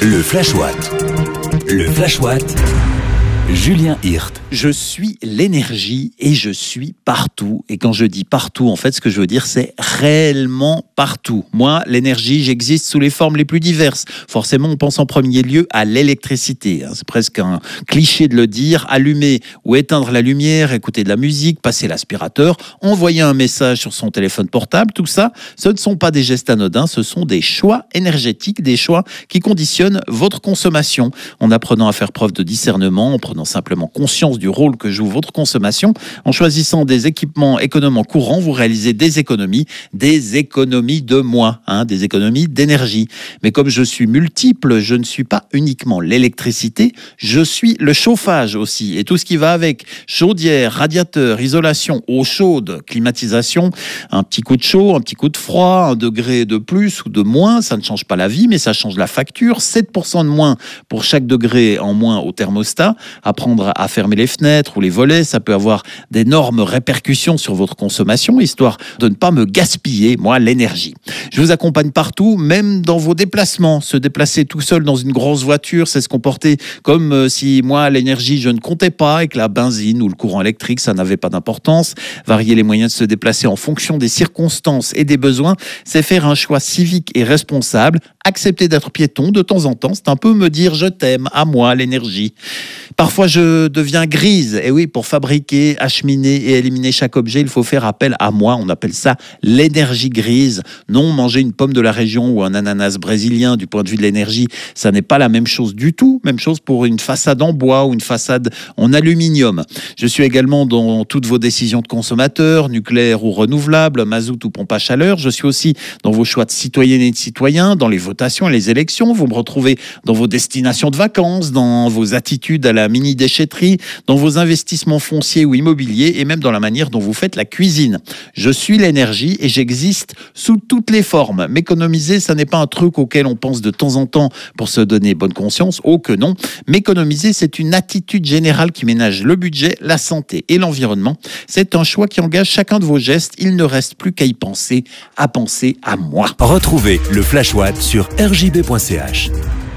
Le Flash Watt. Le Flash Watt. Julien Hirt. Je suis l'énergie et je suis partout. Et quand je dis partout, en fait, ce que je veux dire, c'est réellement partout. Moi, l'énergie, j'existe sous les formes les plus diverses. Forcément, on pense en premier lieu à l'électricité. C'est presque un cliché de le dire. Allumer ou éteindre la lumière, écouter de la musique, passer l'aspirateur, envoyer un message sur son téléphone portable, tout ça, ce ne sont pas des gestes anodins, ce sont des choix énergétiques, des choix qui conditionnent votre consommation. En apprenant à faire preuve de discernement, en prenant simplement conscience du rôle que joue votre consommation, en choisissant des équipements économes courants, vous réalisez des économies de moins, des économies d'énergie. Mais comme je suis multiple, je ne suis pas uniquement l'électricité, je suis le chauffage aussi, et tout ce qui va avec: chaudière, radiateur, isolation, eau chaude, climatisation, un petit coup de chaud, un petit coup de froid, 1 degré de plus ou de moins, ça ne change pas la vie, mais ça change la facture. 7% de moins pour chaque degré en moins au thermostat. Apprendre à fermer les fenêtres ou les volets, ça peut avoir d'énormes répercussions sur votre consommation, histoire de ne pas me gaspiller, moi, l'énergie. Je vous accompagne partout, même dans vos déplacements. Se déplacer tout seul dans une grosse voiture, c'est se comporter comme si, moi, l'énergie, je ne comptais pas, et que la benzine ou le courant électrique, ça n'avait pas d'importance. Varier les moyens de se déplacer en fonction des circonstances et des besoins, c'est faire un choix civique et responsable. Accepter d'être piéton de temps en temps, c'est un peu me dire je t'aime, à moi, l'énergie. Parfois, je deviens grise. Et oui, pour fabriquer, acheminer et éliminer chaque objet, il faut faire appel à moi. On appelle ça l'énergie grise. Non, manger une pomme de la région ou un ananas brésilien, du point de vue de l'énergie, ça n'est pas la même chose du tout. Même chose pour une façade en bois ou une façade en aluminium. Je suis également dans toutes vos décisions de consommateurs, nucléaire ou renouvelable, mazout ou pompe à chaleur. Je suis aussi dans vos choix de citoyennes et de citoyens, dans les votations et les élections. Vous me retrouvez dans vos destinations de vacances, dans vos attitudes à la mini-déchetterie, dans vos investissements fonciers ou immobiliers, et même dans la manière dont vous faites la cuisine. Je suis l'énergie et j'existe sous toutes les formes. M'économiser, ça n'est pas un truc auquel on pense de temps en temps pour se donner bonne conscience. Oh que non. M'économiser, c'est une attitude générale qui ménage le budget, la santé et l'environnement. C'est un choix qui engage chacun de vos gestes. Il ne reste plus qu'à y penser à moi. Retrouvez le Flash Watt sur rjb.ch.